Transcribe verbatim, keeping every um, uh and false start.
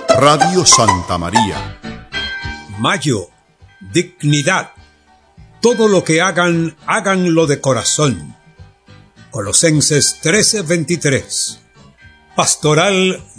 Radio Santa María. Mayo, dignidad. Todo lo que hagan, háganlo de corazón. Colosenses trece veintitrés. Pastoral